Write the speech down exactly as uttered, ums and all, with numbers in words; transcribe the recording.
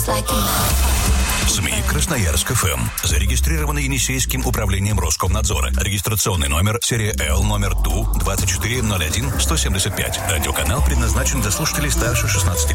СМИ Красноярск ФМ. Зарегистрированы Енисейским управлением Роскомнадзора. Регистрационный номер серия Л номер Ту двадцать четыре ноль один сто семьдесят пять. Радиоканал предназначен для слушателей старше шестнадцати